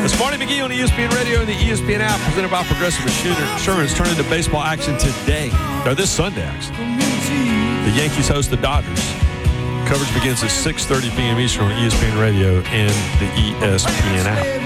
It's Marty McGee on ESPN Radio and the ESPN app, presented by Progressive Insurance. Turning to baseball action today, or this Sunday, actually. The Yankees host the Dodgers. Coverage begins at 6:30 p.m. Eastern on ESPN Radio and the ESPN app.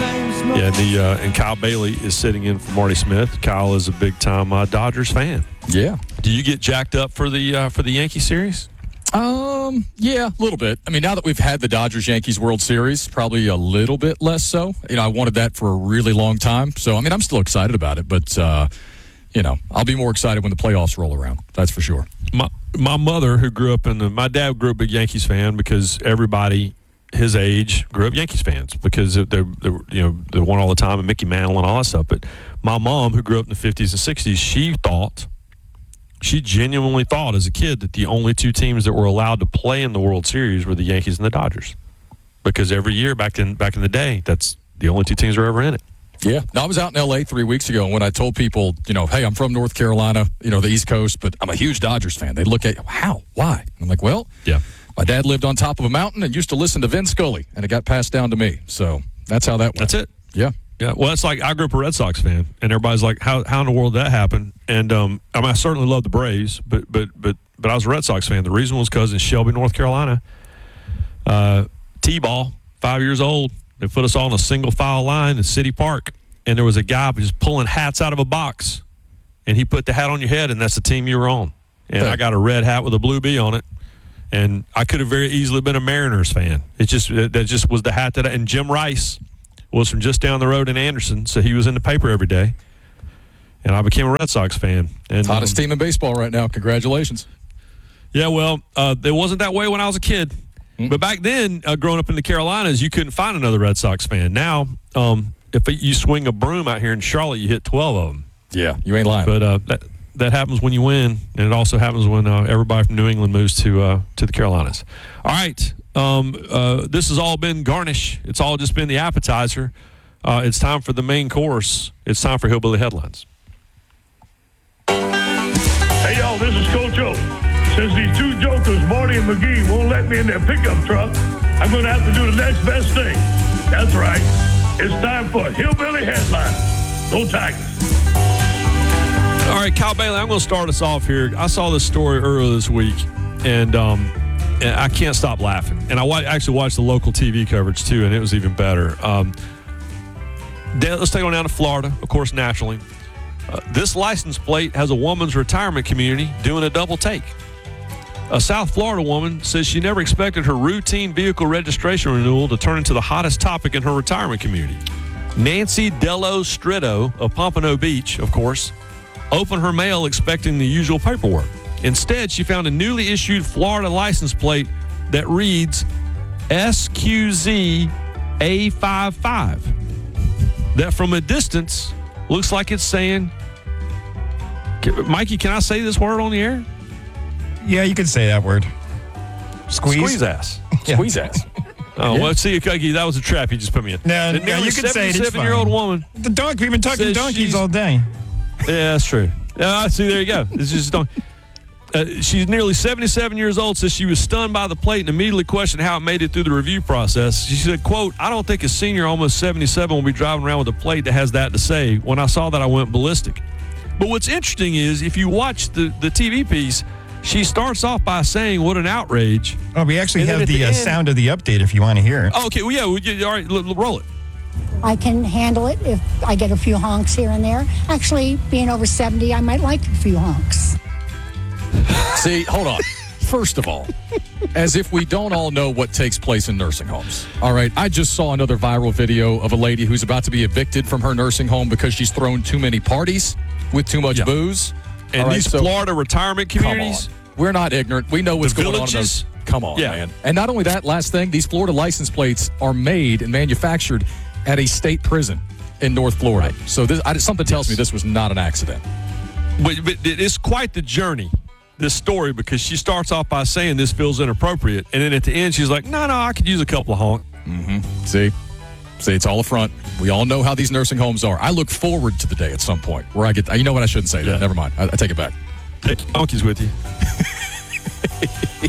Yeah, and Kyle Bailey is sitting in for Marty Smith. Kyle is a big-time Dodgers fan. Yeah. Do you get jacked up for the Yankee series? Yeah, a little bit. I mean, now that we've had the Dodgers-Yankees World Series, probably a little bit less so. I wanted that for a really long time. So, I'm still excited about it, but, I'll be more excited when the playoffs roll around. That's for sure. My mother, who grew up my dad grew up a big Yankees fan because everybody his age grew up Yankees fans because they won all the time and Mickey Mantle and all that stuff. But my mom, who grew up in the 50s and 60s, she genuinely thought as a kid that the only two teams that were allowed to play in the World Series were the Yankees and the Dodgers, because every year back in the day, that's the only two teams that were ever in it. Yeah. No, I was out in L.A. 3 weeks ago, and when I told people, hey, I'm from North Carolina, the East Coast, but I'm a huge Dodgers fan, they'd look at, how? Why? I'm like, well, yeah. My dad lived on top of a mountain and used to listen to Vin Scully, and it got passed down to me. So that's how that went. That's it. Yeah. Yeah. Well, it's like I grew up a Red Sox fan, and everybody's like, how in the world did that happen? And I certainly love the Braves, but I was a Red Sox fan. The reason was because in Shelby, North Carolina, T-ball, 5 years old, they put us all in a single file line in City Park, and there was a guy just pulling hats out of a box, and he put the hat on your head, and that's the team you were on. And I got a red hat with a blue B on it. And I could have very easily been a Mariners fan. That just was the hat that and Jim Rice was from just down the road in Anderson, so he was in the paper every day. And I became a Red Sox fan. And hottest team in baseball right now. Congratulations. Yeah, well, it wasn't that way when I was a kid. Mm-hmm. But back then, growing up in the Carolinas, you couldn't find another Red Sox fan. Now, if you swing a broom out here in Charlotte, you hit 12 of them. Yeah, you ain't lying. But that happens when you win, and it also happens when everybody from New England moves to the Carolinas. All right, this has all been garnish. It's all just been the appetizer. It's time for the main course. It's time for Hillbilly Headlines. Hey, y'all, this is Coach O. Since these two jokers, Marty and McGee, won't let me in their pickup truck, I'm going to have to do the next best thing. That's right. It's time for Hillbilly Headlines. Go Tigers. All right, Kyle Bailey, I'm going to start us off here. I saw this story earlier this week, and I can't stop laughing. And I actually watched the local TV coverage, too, and it was even better. Let's take on down to Florida, of course, naturally. This license plate has a woman's retirement community doing a double take. A South Florida woman says she never expected her routine vehicle registration renewal to turn into the hottest topic in her retirement community. Nancy Dello Stritto of Pompano Beach, of course, opened her mail expecting the usual paperwork. Instead, she found a newly issued Florida license plate that reads SQZ A55. That from a distance looks like it's saying, Mikey, can I say this word on the air? Yeah, you can say that word. Squeeze ass. Yeah. Squeeze ass. Oh, yeah. Well, see, that was a trap you just put me in. No, you can say it. It's 77-year-old woman. The donkey. We've been talking donkeys all day. Yeah, that's true. See, there you go. It's just she's nearly 77 years old, says she was stunned by the plate and immediately questioned how it made it through the review process. She said, quote, I don't think a senior almost 77 will be driving around with a plate that has that to say. When I saw that, I went ballistic. But what's interesting is if you watch the TV piece, she starts off by saying, what an outrage. Oh, we actually have the sound of the update if you want to hear it. Oh, okay, well, yeah, all right, roll it. I can handle it if I get a few honks here and there. Actually, being over 70, I might like a few honks. See, hold on. First of all, as if we don't all know what takes place in nursing homes. All right, I just saw another viral video of a lady who's about to be evicted from her nursing home because she's thrown too many parties with too much booze. And these Florida retirement communities. We're not ignorant. We know what's going on in those. Come on, man. And not only that, last thing, these Florida license plates are made and manufactured at a state prison in North Florida. Right. So something tells me this was not an accident. But it's quite the journey, this story, because she starts off by saying this feels inappropriate, and then at the end she's like, no, I could use a couple of honks. Mm-hmm. See, it's all a front. We all know how these nursing homes are. I look forward to the day at some point where I get, you know what, I shouldn't say that. Never mind. I take it back. Take your donkeys with you.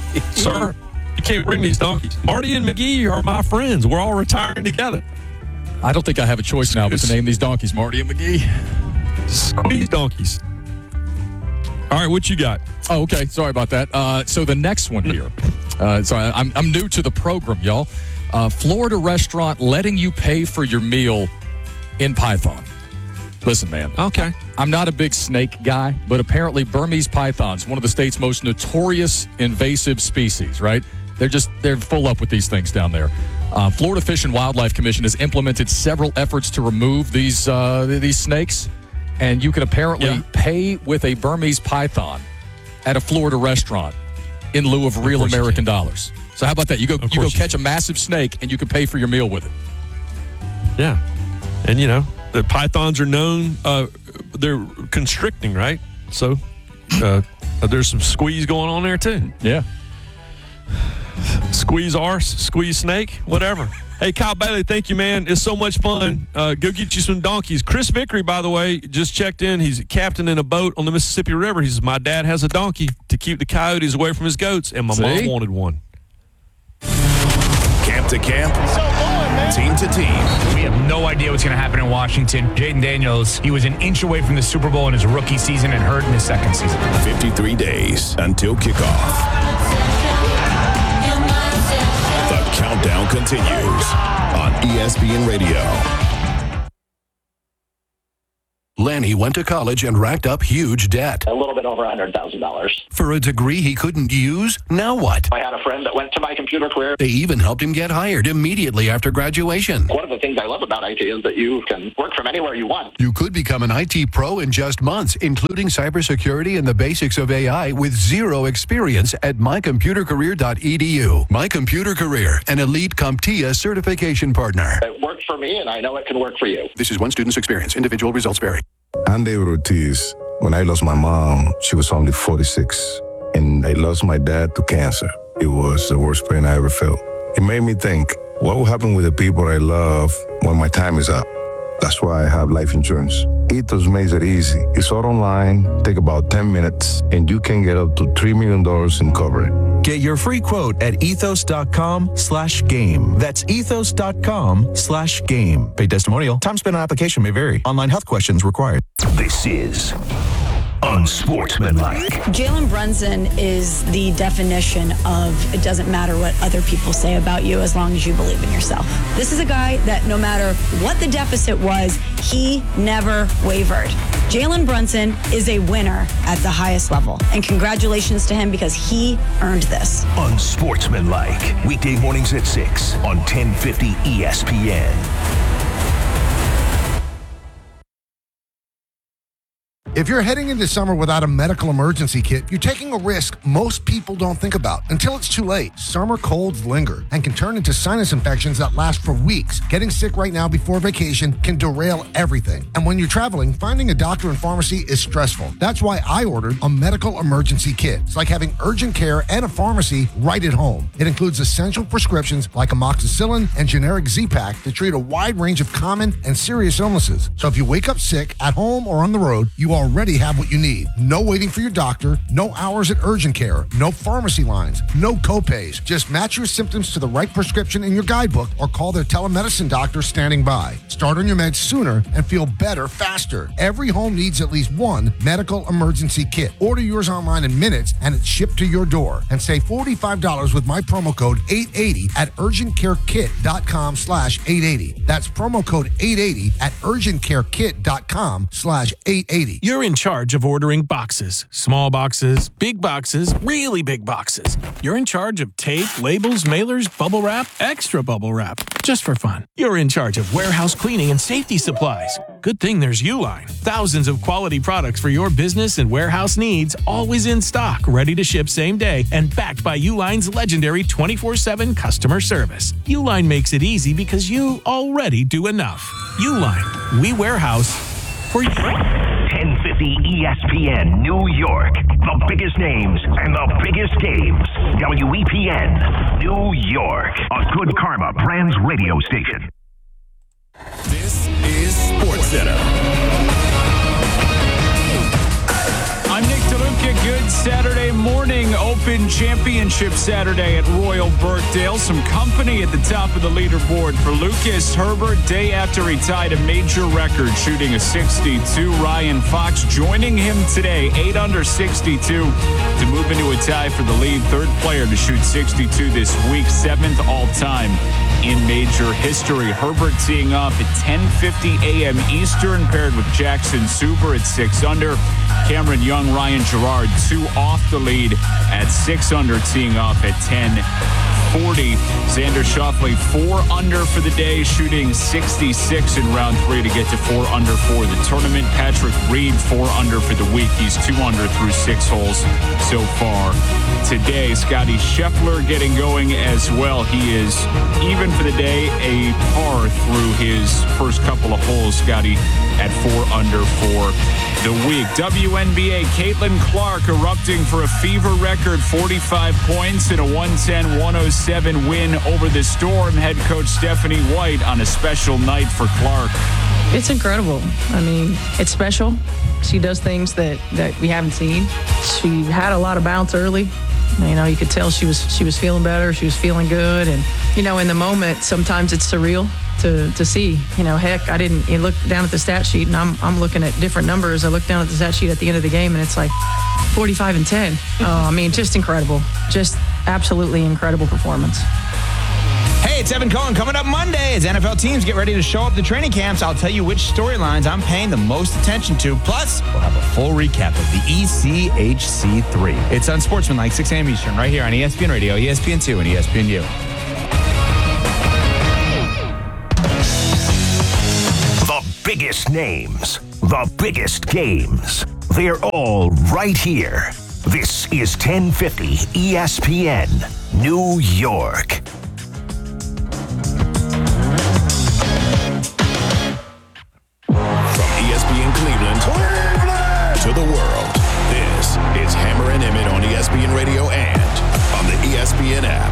Sir, you can't bring these donkeys. Marty and McGee are my friends. We're all retiring together. I don't think I have a choice now but to name these donkeys Marty and McGee. Squeeze donkeys. All right, what you got? Oh, okay. Sorry about that. So the next one here. Sorry, I'm new to the program, y'all. Florida restaurant letting you pay for your meal in Python. Listen, man. Okay. I'm not a big snake guy, but apparently Burmese pythons, one of the state's most notorious invasive species, right? They're full up with these things down there. Florida Fish and Wildlife Commission has implemented several efforts to remove these snakes, and you can apparently pay with a Burmese python at a Florida restaurant in lieu of real American dollars. So how about that? You go catch a massive snake, and you can pay for your meal with it. Yeah. And, the pythons are known, they're constricting, right? So there's some squeeze going on there, too. Yeah. Squeeze arse, squeeze snake, whatever. Hey, Kyle Bailey, thank you, man. It's so much fun. Go get you some donkeys. Chris Vickery, by the way, just checked in. He's a captain in a boat on the Mississippi River. He says, my dad has a donkey to keep the coyotes away from his goats, and my mom wanted one. Camp to camp, team to team. We have no idea what's going to happen in Washington. Jaden Daniels, he was an inch away from the Super Bowl in his rookie season and hurt in his second season. 53 days until kickoff. The countdown continues on ESPN Radio. Lanny went to college and racked up huge debt. A little bit over $100,000. For a degree he couldn't use, now what? I had a friend that went to My Computer Career. They even helped him get hired immediately after graduation. One of the things I love about IT is that you can work from anywhere you want. You could become an IT pro in just months, including cybersecurity and the basics of AI with zero experience at mycomputercareer.edu. My Computer Career, an elite CompTIA certification partner. It worked for me, and I know it can work for you. This is one student's experience. Individual results vary. I'm David Ortiz. When I lost my mom, she was only 46, and I lost my dad to cancer. It was the worst pain I ever felt. It made me think, what will happen with the people I love when my time is up? That's why I have life insurance. Ethos makes it easy. It's all online, take about 10 minutes, and you can get up to $3 million in coverage. Get your free quote at ethos.com/game. That's ethos.com/game. Paid testimonial. Time spent on application may vary. Online health questions required. This is unsportsmanlike. Jalen Brunson is the definition of it doesn't matter what other people say about you as long as you believe in yourself. This is a guy that no matter what the deficit was, he never wavered. Jalen Brunson is a winner at the highest level. And congratulations to him because he earned this. Unsportsmanlike. Weekday mornings at 6 on 1050 ESPN. If you're heading into summer without a medical emergency kit, you're taking a risk most people don't think about until it's too late. Summer colds linger and can turn into sinus infections that last for weeks. Getting sick right now before vacation can derail everything. And when you're traveling, finding a doctor and pharmacy is stressful. That's why I ordered a medical emergency kit. It's like having urgent care and a pharmacy right at home. It includes essential prescriptions like amoxicillin and generic Z-Pak to treat a wide range of common and serious illnesses. So if you wake up sick at home or on the road, you already have what you need. No waiting for your doctor, no hours at urgent care, no pharmacy lines, no copays. Just match your symptoms to the right prescription in your guidebook or call their telemedicine doctor standing by. Start on your meds sooner and feel better faster. Every home needs at least one medical emergency kit. Order yours online in minutes and it's shipped to your door. And save $45 with my promo code 880 at urgentcarekit.com/880. That's promo code 880 at urgentcarekit.com/880. You're in charge of ordering boxes. Small boxes, really big boxes. You're in charge of tape, labels, mailers, bubble wrap, extra bubble wrap, just for fun. You're in charge of warehouse cleaning and safety supplies. Good thing there's Uline. Thousands of quality products for your business and warehouse needs, always in stock, ready to ship same day, and backed by Uline's legendary 24/7 customer service. Uline makes it easy because you already do enough. Uline, we warehouse for you. 1050 ESPN New York. The biggest names and the biggest games. WEPN New York. A Good Karma Brands radio station. This is SportsCenter. I'm Nick DeLuca. Good Saturday morning. Open Open Championship Saturday at Royal Birkdale. Some company at the top of the leaderboard for Lucas Herbert, day after he tied a major record, shooting a 62. Ryan Fox joining him today, 8 under 62, to move into a tie for the lead. Third player to shoot 62 this week, 7th all-time in major history. Herbert teeing off at 10:50 a.m. Eastern, paired with Jackson Suber at 6 under. Cameron Young, Ryan Gerard, 2 off the lead at 6 under, teeing off at 10:40. Xander Schauffele 4 under for the day, shooting 66 in round 3 to get to 4 under for the tournament. Patrick Reed 4 under for the week. He's 2 under through 6 holes so far today. Scotty Scheffler getting going as well. He is even for the day, a par through his first couple of holes. Scotty at 4 under for the week. WNBA, Caitlin Clark erupting for a fever record 45 points in a 110-107 win over the Storm. Head coach Stephanie White on a special night for Clark. It's incredible. I mean, it's special. She does things that we haven't seen. She had a lot of bounce early. You know, you could tell she was feeling better. She was feeling good. And, you know, in the moment, sometimes it's surreal to see. You know, heck, you look down at the stat sheet, and I'm looking at different numbers. I look down at the stat sheet at the end of the game, and it's like 45 and 10. I mean, just incredible. Just absolutely incredible performance. Hey, it's Evan Cohen. Coming up Monday as NFL teams get ready to show up to training camps, I'll tell you which storylines I'm paying the most attention to. Plus, we'll have a full recap of the ECHC3. It's Unsportsmanlike, 6 a.m. Eastern, right here on ESPN Radio, ESPN2, and ESPNU. The biggest names, the biggest games. They're all right here. This is 1050 ESPN, New York. Cleveland to the world. This is Hammer and Emmett on ESPN Radio and on the ESPN app.